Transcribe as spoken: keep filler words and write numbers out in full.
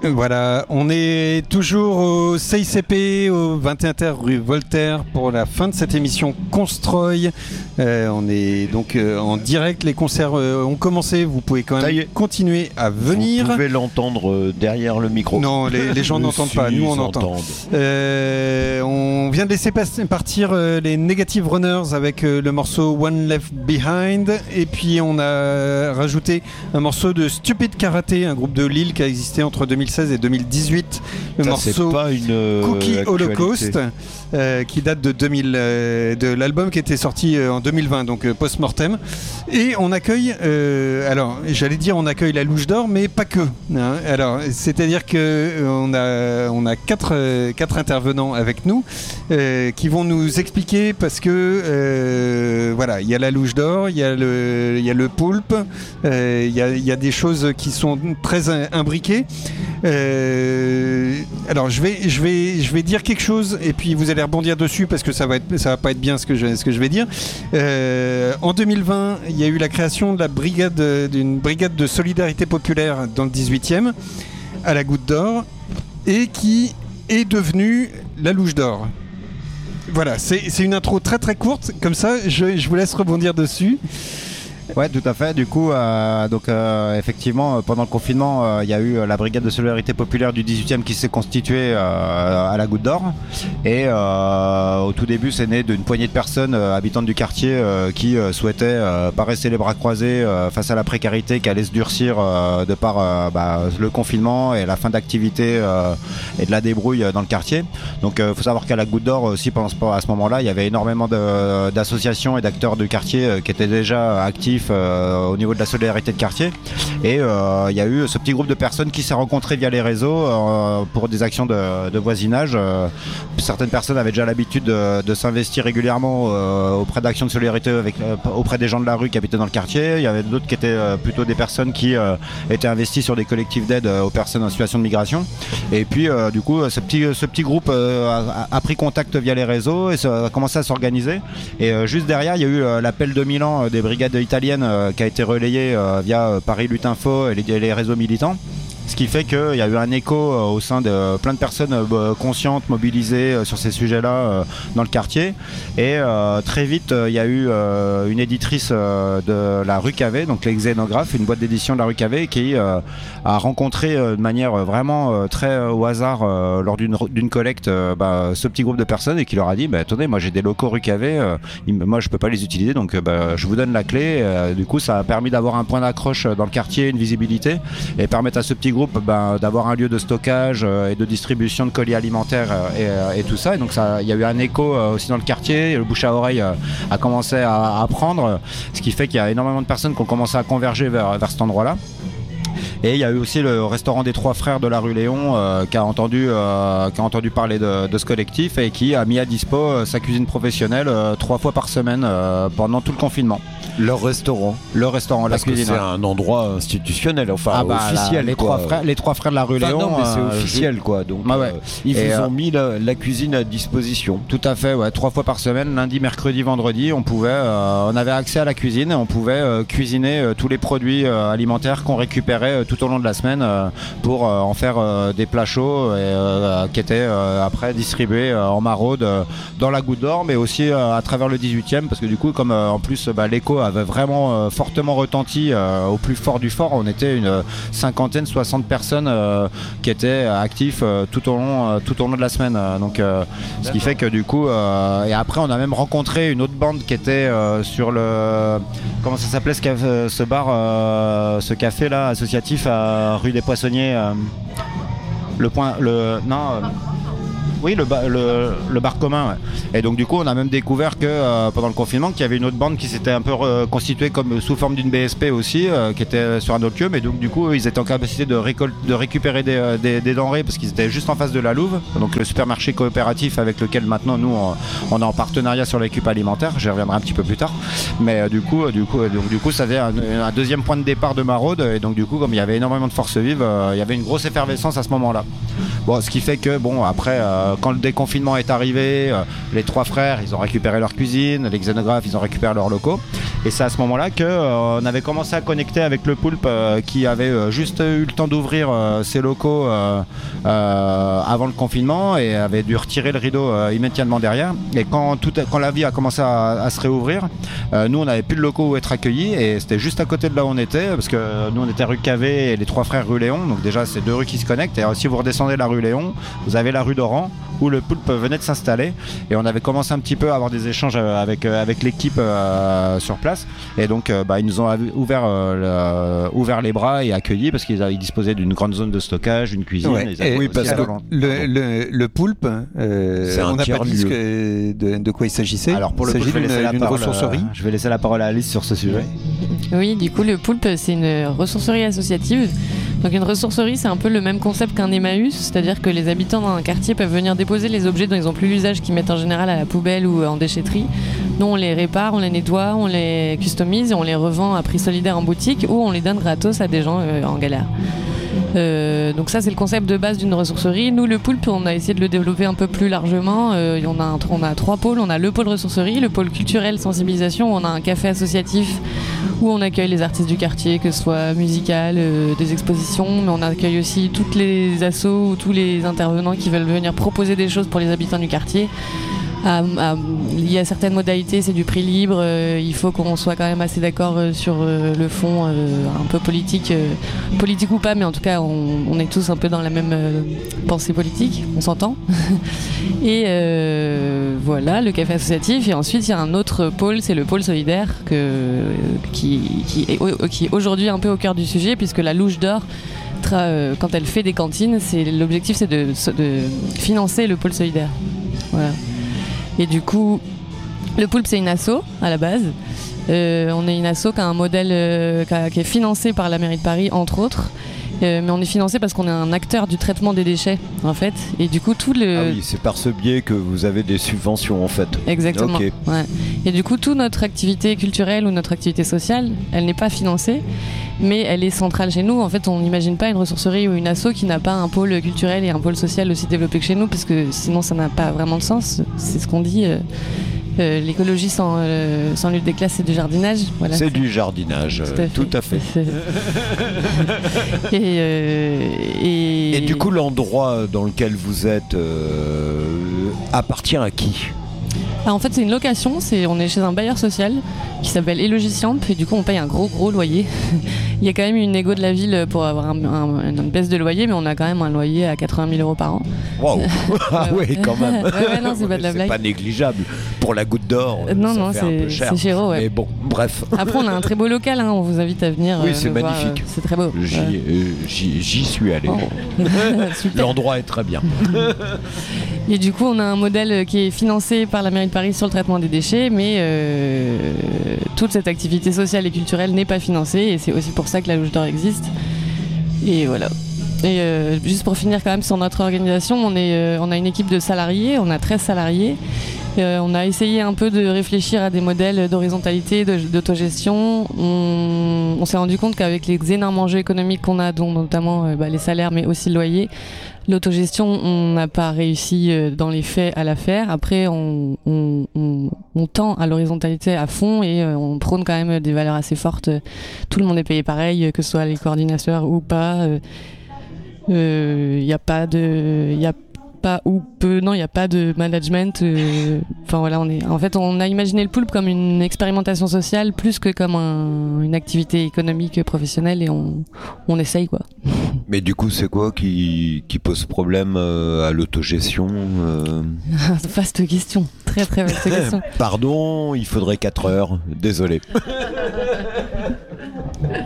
Voilà, on est toujours au C I C P, au vingt et un terre rue Voltaire pour la fin de cette émission Constroy. Euh, on est donc euh, en direct, les concerts euh, ont commencé, vous pouvez quand même continuer à venir. Vous pouvez l'entendre euh, derrière le micro. Non, les, les gens n'entendent pas, nous on entend. Euh, on vient de laisser partir euh, les Negative Runners avec euh, le morceau One Left Behind, et puis on a rajouté un morceau de Stupid Karaté, un groupe de Lille qui a existé entre deux mille seize et deux mille dix-huit. Le Ça, morceau pas une, euh, Cookie actualité. Holocaust euh, qui date de deux mille, euh, de l'album qui était sorti euh, en deux mille vingt, donc euh, post-mortem. Et on accueille, euh, alors j'allais dire on accueille la Louche d'Or, mais pas que. Hein. Alors c'est-à-dire que euh, on a on a quatre euh, quatre intervenants avec nous euh, qui vont nous expliquer, parce que euh, voilà, il y a la Louche d'Or, il y a le il y a le poulpe, euh, il y a il y a des choses qui sont très imbriquées. Euh, alors je vais je vais je vais dire quelque chose et puis vous allez rebondir dessus, parce que ça va être ça va pas être bien ce que je ce que je vais dire. Euh, en deux mille vingt, il y a eu la création de la brigade d'une brigade de solidarité populaire dans le dix-huitième à la Goutte d'Or, et qui est devenue la Louche d'Or. Voilà, c'est c'est une intro très très courte, comme ça je je vous laisse rebondir dessus. Ouais, tout à fait. Du coup, euh, donc euh, effectivement, pendant le confinement, il euh, y a eu euh, la brigade de solidarité populaire du dix-huitième qui s'est constituée euh, à la Goutte d'Or. Et euh, au tout début, c'est né d'une poignée de personnes euh, habitantes du quartier euh, qui euh, souhaitaient euh, pas rester les bras croisés euh, face à la précarité qui allait se durcir euh, de par euh, bah, le confinement et la fin d'activité euh, et de la débrouille dans le quartier. Donc, il euh, faut savoir qu'à la Goutte d'Or aussi, pendant ce, à ce moment-là, il y avait énormément de, d'associations et d'acteurs du quartier euh, qui étaient déjà actifs Euh, au niveau de la solidarité de quartier, et il euh, y a eu ce petit groupe de personnes qui s'est rencontré via les réseaux euh, pour des actions de, de voisinage. Euh, certaines personnes avaient déjà l'habitude de, de s'investir régulièrement euh, auprès d'actions de solidarité avec, euh, auprès des gens de la rue qui habitaient dans le quartier. Il y avait d'autres qui étaient euh, plutôt des personnes qui euh, étaient investies sur des collectifs d'aide aux personnes en situation de migration. Et puis euh, du coup ce petit, ce petit groupe euh, a, a pris contact via les réseaux et ça a commencé à s'organiser, et euh, juste derrière il y a eu euh, l'appel de Milan euh, des brigades italiennes Euh, qui a été relayé euh, via euh, Paris Lutte Info et les, les réseaux militants. Ce qui fait qu'il y a eu un écho euh, au sein de euh, plein de personnes euh, conscientes, mobilisées euh, sur ces sujets-là euh, dans le quartier. Et euh, très vite, il euh, y a eu euh, une éditrice euh, de la rue Cavé, donc les Xénographes, une boîte d'édition de la rue Cavé, qui euh, a rencontré euh, de manière vraiment euh, très euh, au hasard euh, lors d'une, d'une collecte euh, bah, ce petit groupe de personnes, et qui leur a dit bah, attendez, moi j'ai des locaux rue Cavé, euh, moi je peux pas les utiliser, donc euh, bah, je vous donne la clé. Euh, du coup, ça a permis d'avoir un point d'accroche dans le quartier, une visibilité, et permettre à ce petit groupe ben, d'avoir un lieu de stockage euh, et de distribution de colis alimentaires euh, et, euh, et tout ça. Et donc il y a eu un écho euh, aussi dans le quartier, le bouche à oreille euh, a commencé à, à prendre, ce qui fait qu'il y a énormément de personnes qui ont commencé à converger vers, vers cet endroit-là. Et il y a eu aussi le restaurant des Trois Frères de la rue Léon euh, qui, a entendu, euh, qui a entendu parler de, de ce collectif et qui a mis à dispo euh, sa cuisine professionnelle euh, trois fois par semaine euh, pendant tout le confinement. Leur restaurant Le restaurant, Parce la cuisine. que c'est un endroit institutionnel, enfin ah bah, officiel. La, les, quoi. trois frères, les Trois Frères de la rue enfin, Léon. Non, mais c'est euh, officiel je... quoi. Donc ah ouais. euh, ils et vous euh... ont mis la, la cuisine à disposition. Tout à fait, ouais, trois fois par semaine, lundi, mercredi, vendredi, on pouvait, euh, on avait accès à la cuisine et on pouvait euh, cuisiner euh, tous les produits euh, alimentaires qu'on récupérait euh, tout au long de la semaine euh, pour euh, en faire euh, des plats chauds et, euh, qui étaient euh, après distribués euh, en maraude euh, dans la Goutte d'Or, mais aussi euh, à travers le dix-huitième, parce que du coup, comme euh, en plus bah, l'écho avait vraiment euh, fortement retenti euh, au plus fort du fort, on était une cinquantaine, soixante personnes euh, qui étaient actifs euh, tout au long, euh, tout au long de la semaine. Euh, donc, euh, ce qui fait que du coup, euh, et après, on a même rencontré une autre bande qui était euh, sur le, comment ça s'appelait ce, café, ce bar, euh, ce café là associatif à rue des Poissonniers, euh, le point, le, non. Euh, Oui, le, ba- le, le bar commun. Ouais. Et donc du coup, on a même découvert que euh, pendant le confinement, qu'il y avait une autre bande qui s'était un peu re- constituée comme sous forme d'une B S P aussi, euh, qui était sur un autre lieu. Mais donc du coup, ils étaient en capacité de, récol- de récupérer des, des, des denrées parce qu'ils étaient juste en face de la Louve, donc le supermarché coopératif avec lequel maintenant nous on, on est en partenariat sur l'équipe alimentaire. J'y reviendrai un petit peu plus tard. Mais euh, du coup, du coup, donc du coup, ça faisait un, un deuxième point de départ de maraude. Et donc du coup, comme il y avait énormément de forces vives, euh, il y avait une grosse effervescence à ce moment-là. Bon, ce qui fait que bon, après. Euh, quand le déconfinement est arrivé, euh, les Trois Frères, ils ont récupéré leur cuisine, les Xénographes, ils ont récupéré leurs locaux. Et c'est à ce moment-là que euh, on avait commencé à connecter avec le Poulpe euh, qui avait euh, juste eu le temps d'ouvrir euh, ses locaux euh, euh, avant le confinement et avait dû retirer le rideau euh, immédiatement derrière. Et quand, tout, quand la vie a commencé à, à se réouvrir, euh, nous on n'avait plus de locaux où être accueillis et c'était juste à côté de là où on était parce que nous on était rue Cavé et les trois frères rue Léon. Donc déjà c'est deux rues qui se connectent. Et alors, si vous redescendez la rue Léon, vous avez la rue d'Oran où le Poulpe venait de s'installer et on avait commencé un petit peu à avoir des échanges avec, avec l'équipe euh, sur place et donc euh, bah, ils nous ont ouvert, euh, le, ouvert les bras et accueillis parce qu'ils ils disposaient d'une grande zone de stockage, une cuisine. Ouais. Et oui, parce que le, le, le Poulpe, euh, on n'a pas dit que, de, de quoi il s'agissait. Alors pour le coup, je vais laisser la parole, ressourcerie. Euh, je vais laisser la parole à Alice sur ce sujet. Oui, du coup le Poulpe c'est une ressourcerie associative. Donc une ressourcerie, c'est un peu le même concept qu'un Emmaüs, c'est-à-dire que les habitants d'un quartier peuvent venir déposer les objets dont ils n'ont plus l'usage, qu'ils mettent en général à la poubelle ou en déchetterie. Nous, on les répare, on les nettoie, on les customise et on les revend à prix solidaire en boutique ou on les donne gratos à des gens euh, en galère. Euh, donc ça c'est le concept de base d'une ressourcerie. Nous le Poulpe on a essayé de le développer un peu plus largement. euh, on, a un, on a trois pôles. On a le pôle ressourcerie, le pôle culturel sensibilisation où on a un café associatif où on accueille les artistes du quartier, que ce soit musical, euh, des expositions, mais on accueille aussi toutes les assos ou tous les intervenants qui veulent venir proposer des choses pour les habitants du quartier. À, à, il y a certaines modalités, c'est du prix libre, euh, il faut qu'on soit quand même assez d'accord euh, sur euh, le fond, euh, un peu politique, euh, politique ou pas, mais en tout cas on, on est tous un peu dans la même euh, pensée politique, on s'entend. Et euh, voilà, le café associatif, et ensuite il y a un autre pôle, c'est le pôle solidaire, que, qui, qui est, qui est aujourd'hui un peu au cœur du sujet, puisque la Louche d'Or, euh, quand elle fait des cantines, c'est, l'objectif c'est de, de financer le pôle solidaire. Voilà. Et du coup, le Poulpe c'est une asso à la base. Euh, on est une asso qui a un modèle euh, qui, a, qui est financé par la mairie de Paris entre autres. Euh, mais on est financé parce qu'on est un acteur du traitement des déchets en fait. Et du coup tout le... Ah oui, c'est par ce biais que vous avez des subventions en fait. Exactement. Okay. Ouais. Et du coup toute notre activité culturelle ou notre activité sociale, elle n'est pas financée, mais elle est centrale chez nous. En fait, on n'imagine pas une ressourcerie ou une asso qui n'a pas un pôle culturel et un pôle social aussi développé que chez nous, parce que sinon ça n'a pas vraiment de sens. C'est ce qu'on dit. Euh, euh, l'écologie sans, euh, sans lutte des classes, c'est du jardinage. Voilà, c'est, c'est du jardinage, tout à fait. Tout à fait. et, euh, et... et du coup, l'endroit dans lequel vous êtes euh, appartient à qui ? Ah, en fait, c'est une location, c'est, on est chez un bailleur social qui s'appelle Elogiciamp et du coup on paye un gros gros loyer. Il y a quand même une négo de la ville pour avoir un, un, une baisse de loyer, mais on a quand même un loyer à quatre-vingt mille euros par an. Waouh. Ah oui, quand même. Ouais, ouais, non, c'est pas de la blague. C'est pas négligeable. Pour la goutte d'or, euh, non, ça non, fait c'est, un peu cher. C'est chéro, ouais. Mais bon, bref. Après, on a un très beau local, hein, on vous invite à venir. Oui, euh, c'est magnifique. Voir, euh, c'est très beau. J'y, ouais. euh, j'y, j'y suis allé. Oh. L'endroit est très bien. Et du coup, on a un modèle qui est financé par la mairie de Paris sur le traitement des déchets, mais euh, toute cette activité sociale et culturelle n'est pas financée, et c'est aussi pour ça que la Louche d'Or existe. Et voilà. Et euh, juste pour finir quand même sur notre organisation, on, est, euh, on a une équipe de salariés, on a treize salariés. Euh, on a essayé un peu de réfléchir à des modèles d'horizontalité, de, d'autogestion. On, on s'est rendu compte qu'avec les énormes enjeux économiques qu'on a, dont notamment euh, bah, les salaires, mais aussi le loyer, l'autogestion, on n'a pas réussi euh, dans les faits à la faire. Après, on, on, on, on tend à l'horizontalité à fond et euh, on prône quand même des valeurs assez fortes. Tout le monde est payé pareil, que ce soit les coordinateurs ou pas. Il euh, n'y a pas de... Y a pas ou peu, non, il n'y a pas de management. Euh, enfin voilà, on est. En fait, on a imaginé le Poulpe comme une expérimentation sociale plus que comme un, une activité économique professionnelle, et on, on essaye quoi. Mais du coup, c'est quoi qui, qui pose problème euh, à l'autogestion euh... Vaste question, très très vaste question. Pardon, il faudrait quatre heures. Désolé.